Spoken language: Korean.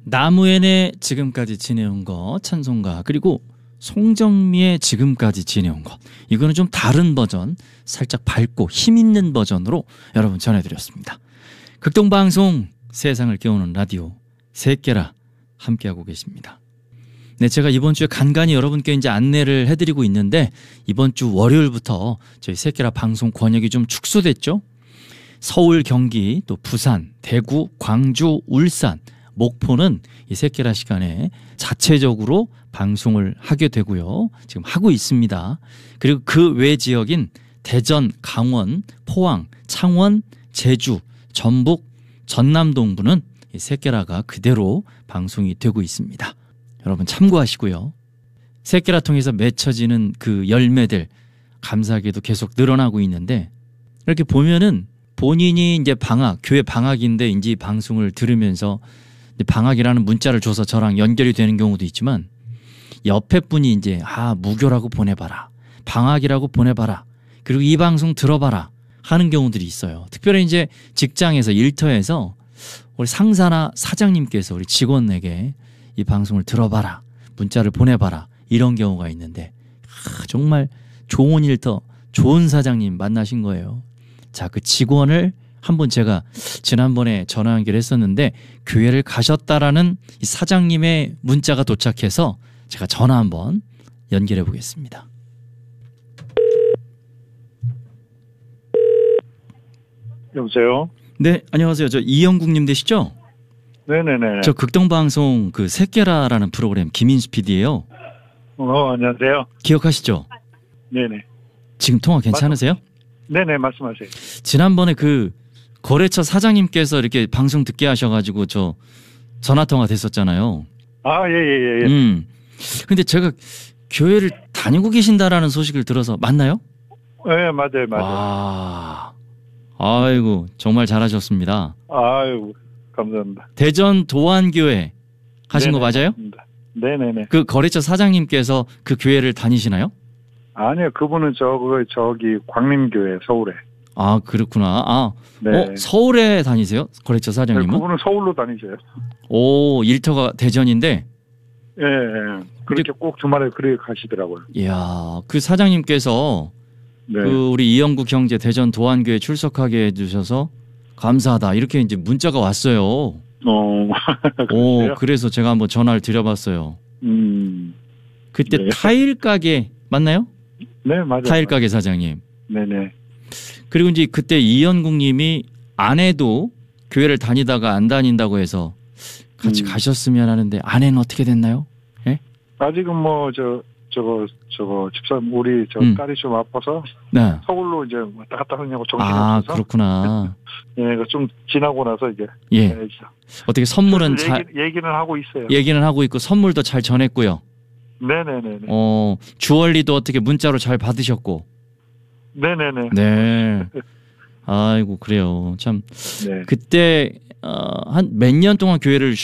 나무엔의 지금까지 지내온 거 찬송가, 그리고 송정미의 지금까지 지내온 것, 이거는 좀 다른 버전, 살짝 밝고 힘있는 버전으로 여러분 전해드렸습니다. 극동방송 세상을 깨우는 라디오 새끼라 함께하고 계십니다. 네, 제가 이번 주에 간간히 여러분께 이제 안내를 해드리고 있는데, 이번 주 월요일부터 저희 새끼라 방송 권역이 좀 축소됐죠. 서울, 경기, 또 부산, 대구, 광주, 울산, 목포는 이 새끼라 시간에 자체적으로 방송을 하게 되고요. 지금 하고 있습니다. 그리고 그 외 지역인 대전, 강원, 포항, 창원, 제주, 전북, 전남 동부는 이 새끼라가 그대로 방송이 되고 있습니다. 여러분 참고하시고요. 새끼라 통해서 맺혀지는 그 열매들 감사하게도 계속 늘어나고 있는데, 이렇게 보면은 본인이 이제 교회 방학인데 이제 방송을 들으면서 방학이라는 문자를 줘서 저랑 연결이 되는 경우도 있지만, 옆에 분이 이제 무교라고 보내봐라, 방학이라고 보내봐라, 그리고 이 방송 들어봐라 하는 경우들이 있어요. 특별히 이제 직장에서, 일터에서 우리 상사나 사장님께서 우리 직원에게 이 방송을 들어봐라, 문자를 보내봐라, 이런 경우가 있는데, 정말 좋은 일터, 좋은 사장님 만나신 거예요. 자, 그 직원을 한번 제가 지난번에 전화 연결했었는데, 교회를 가셨다라는 이 사장님의 문자가 도착해서 제가 전화 한번 연결해 보겠습니다. 여보세요? 네, 안녕하세요. 저 이영국님 되시죠? 네네네. 저 극동방송 그 새끼라라는 프로그램 김인수 PD예요. 안녕하세요. 기억하시죠? 네네. 지금 통화 괜찮으세요? 네네, 말씀하세요. 지난번에 그 거래처 사장님께서 이렇게 방송 듣게 하셔가지고 저 전화 통화 됐었잖아요. 예. 근데 제가 교회를 다니고 계신다라는 소식을 들어서 맞나요? 네, 맞아요. 와, 아이고 정말 잘하셨습니다. 아유, 감사합니다. 대전 도안교회 하신 거 맞아요? 맞습니다. 네네네. 그 거래처 사장님께서 그 교회를 다니시나요? 아니요, 그분은 저기 광림교회 서울에. 아, 그렇구나. 네. 서울에 다니세요? 거래처 사장님은? 네, 그분은 서울로 다니셔요. 오, 일터가 대전인데. 예. 그렇게 꼭 주말에 그렇게 가시더라고요. 이야, 그 사장님께서 네. 그 우리 이영국 형제 대전 도안교회 출석하게 해주셔서 감사하다, 이렇게 이제 문자가 왔어요. 그래요? 그래서 제가 한번 전화를 드려봤어요. 그때 네. 타일 가게 맞나요? 네, 맞아요. 타일 가게 사장님. 네네. 그리고 이제 그때 이영국님이 아내도 교회를 다니다가 안 다닌다고 해서 같이 가셨으면 하는데, 아내는 어떻게 됐나요? 예? 아직은 뭐 저거 집사람 우리 딸이 좀 아파서 네. 서울로 이제 왔다 갔다 하느냐고 정신이 없어서. 그렇구나. 예, 좀 지나고 나서 이제. 예. 어떻게 선물은 얘기는 하고 있어요. 얘기는 하고 있고 선물도 잘 전했고요. 네네네. 주얼리도 어떻게 문자로 잘 받으셨고. 네네네. 네. 아이고 그래요. 참. 네. 그때 한 몇 년 동안 교회를